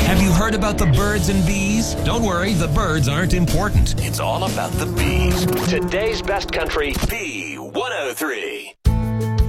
Have you heard about the birds and bees? Don't worry, the birds aren't important. It's all about the bees. Today's best country, B103.